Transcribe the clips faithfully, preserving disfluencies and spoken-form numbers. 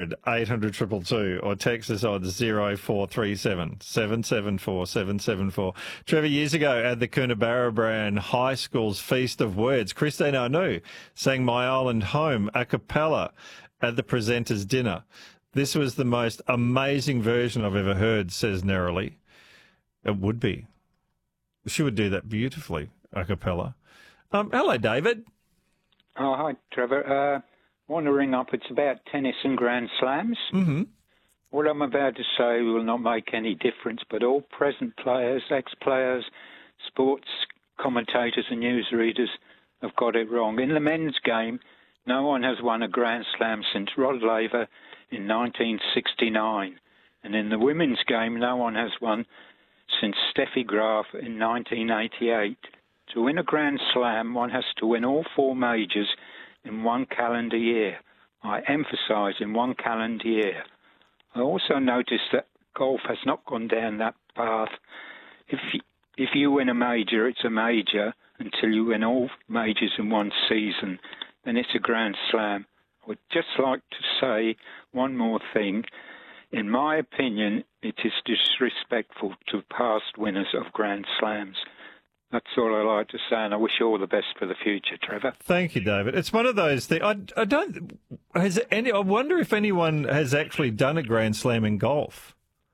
hundred eight hundred two two two or text us on zero four three seven seven seven four seven seven four. Trevor, years ago at the Coonabarabran High School's Feast of Words, Christine Arnoux sang My Island Home a cappella at the presenter's dinner. This was the most amazing version I've ever heard, says Nerily. It would be. She would do that beautifully, a cappella. Um, hello, David. Oh, hi, Trevor. Uh, I want to ring up. It's about tennis and Grand Slams. Mm-hmm. What I'm about to say will not make any difference, but all present players, ex-players, sports commentators and newsreaders have got it wrong. In the men's game, no one has won a Grand Slam since Rod Laver in nineteen sixty-nine. And in the women's game, no one has won since Steffi Graf in nineteen eighty-eight. To win a Grand Slam, one has to win all four majors in one calendar year. I emphasise in one calendar year. I also noticed that golf has not gone down that path. If you, if you win a major, it's a major until you win all majors in one season. Then it's a Grand Slam. I would just like to say one more thing. In my opinion, it is disrespectful to past winners of Grand Slams. That's all I like to say, and I wish you all the best for the future, Trevor. Thank you, David. It's one of those things. I, I don't. Has any? I wonder if anyone has actually done a Grand Slam in golf.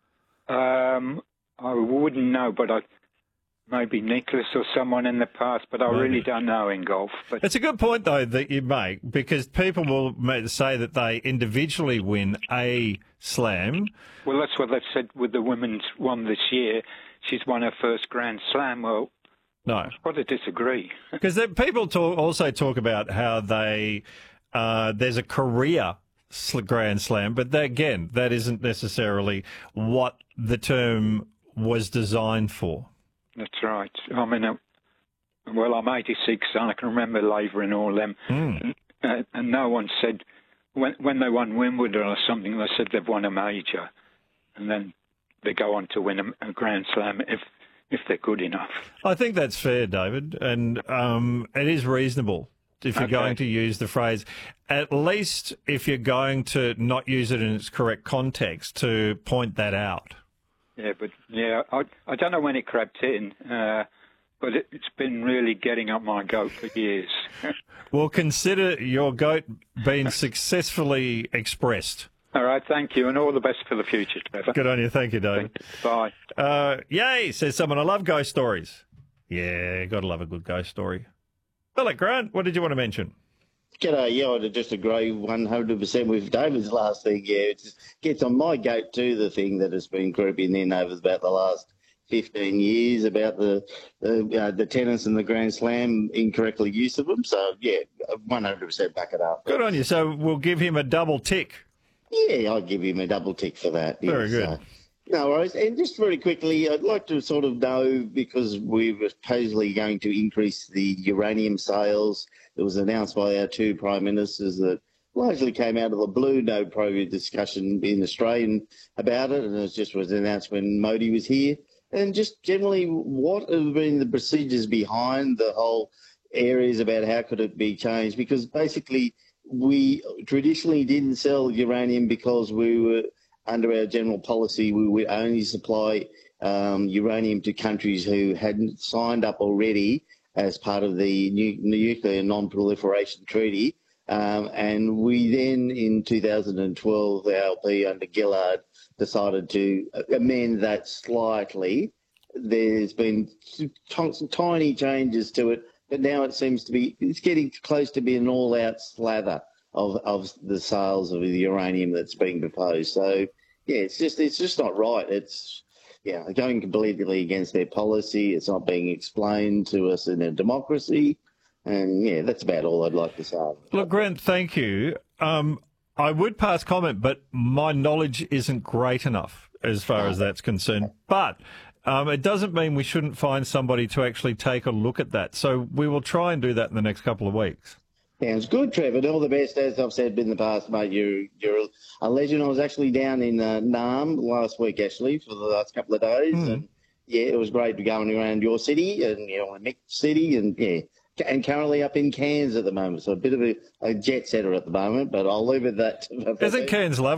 Um, I wouldn't know, but I maybe Nicholas or someone in the past, but I maybe. really don't know in golf. But it's a good point, though, that you make, because people will say that they individually win a slam. Well, that's what they've said with the women's one this year. She's won her first Grand Slam. Well. No. I've got to disagree. Because people talk, also talk about how they uh, there's a career Grand Slam, but that, again, that isn't necessarily what the term was designed for. That's right. I mean, uh, well, I'm eighty-six, and I can remember Laver and all them, mm. and, uh, and no one said, when, when they won Wimbledon or something, they said they've won a major, and then they go on to win a, a Grand Slam if if they're good enough. I think that's fair, David, and um, it is reasonable if you're okay. going to use the phrase, at least if you're going to not use it in its correct context, to point that out. Yeah, but yeah, I, I don't know when it crept in, uh, but it, it's been really getting up my goat for years. Well, consider your goat being successfully expressed. All right, thank you, and all the best for the future, Trevor. Good on you. Thank you, David. Thank you. Bye. Uh, yay, says someone. I love ghost stories. Yeah, got to love a good ghost story. Well, Grant, what did you want to mention? G'day, yeah, I just agree one hundred percent with David's last thing. Yeah, it just gets on my goat too, the thing that has been creeping in over about the last fifteen years about the the, uh, the tennis and the Grand Slam incorrectly use of them. So, yeah, one hundred percent back it up. Good on you. So we'll give him a double tick. Yeah, I'll give him a double tick for that. Very yeah, good. So, no worries. And just very quickly, I'd like to sort of know, because we were supposedly going to increase the uranium sales. It was announced by our two prime ministers that largely came out of the blue, no pro discussion in Australia about it, and it just was announced when Modi was here. And just generally, what have been the procedures behind the whole areas about how could it be changed? Because basically, we traditionally didn't sell uranium because we were, under our general policy, we would only supply um, uranium to countries who hadn't signed up already as part of the nu- Nuclear Non-Proliferation Treaty. Um, and we then, in two thousand twelve, the A L P under Gillard decided to amend that slightly. There's been t- tiny changes to it, but now it seems to be, it's getting close to being an all-out slather of, of the sales of the uranium that's being proposed. So, yeah, it's just it's just not right. It's, yeah, going completely against their policy. It's not being explained to us in a democracy. And, yeah, that's about all I'd like to say. Look, Grant, thank you. Um, I would pass comment, but my knowledge isn't great enough as far as that's concerned. But um, it doesn't mean we shouldn't find somebody to actually take a look at that. So we will try and do that in the next couple of weeks. Sounds good, Trevor. And all the best, as I've said in the past, mate. You're, you're a legend. I was actually down in uh, Naarm last week, actually, for the last couple of days. Mm. And, yeah, it was great going around your city and, you know, Nick's city and, yeah. And currently up in Cairns at the moment, so a bit of a, a jet setter at the moment, but I'll leave it at that. Isn't Cairns lovely?